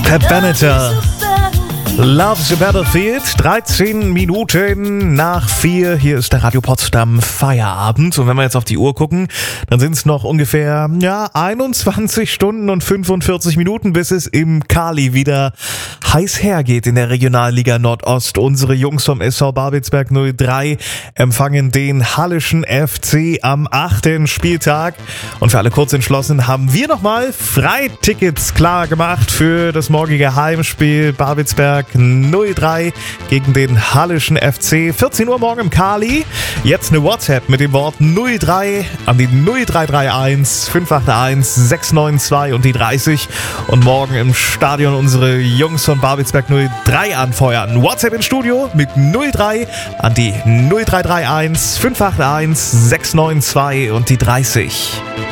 Pat Benatar. Love's the Battlefield, 13 Minuten nach 4. Hier ist der Radio Potsdam Feierabend. Und wenn wir jetzt auf die Uhr gucken, dann sind es noch ungefähr 21 Stunden und 45 Minuten, bis es im Kali wieder heiß hergeht in der Regionalliga Nordost. Unsere Jungs vom SV Babelsberg 03 empfangen den Halleschen FC am 8. Spieltag. Und für alle Kurzentschlossenen haben wir nochmal Freitickets klar gemacht für das morgige Heimspiel Babelsberg 03 gegen den Halleschen FC. 14 Uhr morgen im Kali. Jetzt eine WhatsApp mit dem Wort 03 an die 0331 581 692 und die 30. Und morgen im Stadion unsere Jungs von Babelsberg 03 anfeuern. WhatsApp ins Studio mit 03 an die 0331 581 692 und die 30.